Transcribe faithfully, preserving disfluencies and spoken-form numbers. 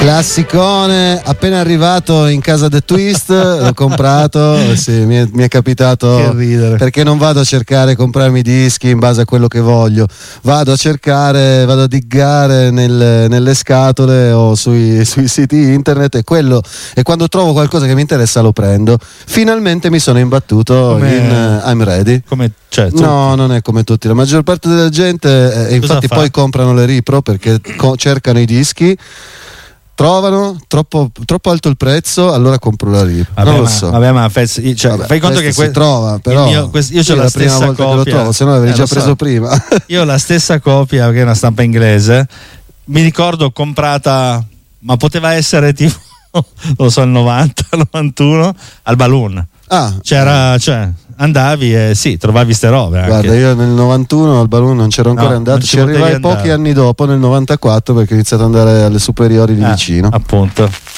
Classicone, appena arrivato in casa The Twist, l'ho comprato, sì, mi, è, mi è capitato, perché non vado a cercare comprarmi dischi in base a quello che voglio, vado a cercare, vado a diggare nel, nelle scatole o sui, sui siti internet e quello, e quando trovo qualcosa che mi interessa lo prendo. Finalmente mi sono imbattuto come, in uh, I'm Ready. Come, cioè, no, non è come tutti, la maggior parte della gente, eh, infatti poi comprano le Repro perché co- cercano i dischi, trovano troppo, troppo alto il prezzo, allora compro la Repro. Vabbè, non lo ma, so. Vabbè, ma fez, cioè, vabbè, fai conto che si que- trova, però mio, quest- io ho la, la stessa prima volta copia, che lo trovo, se no l'avevi eh, già so. preso prima. Io ho la stessa copia, che è una stampa inglese, mi ricordo comprata, ma poteva essere tipo non lo so, il novanta novantuno al Balloon. Ah, c'era, eh. cioè andavi e sì, trovavi ste robe anche. Guarda, io nel novantuno al Balloon non c'ero ancora no, andato, ci arrivai andare. pochi anni dopo, nel novantaquattro, perché ho iniziato ad andare alle superiori di eh, vicino. Appunto.